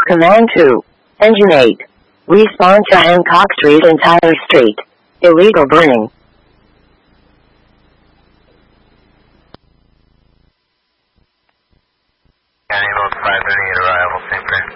Command 2. Engine 8. Respawn to Hancock Street and Tyler Street. Illegal burning. Animal 538 arrival, same thing.